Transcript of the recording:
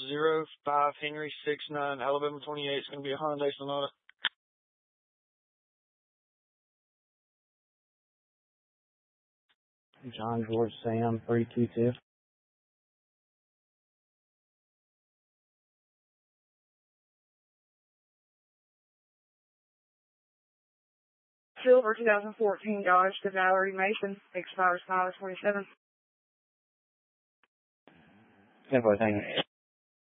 05 Henry 69 Alabama 28. It's going to be a Hyundai Sonata. John George Sam 322. Silver 2014 Dodge to Valerie Mason, expires 5/27. 10-4, thank you.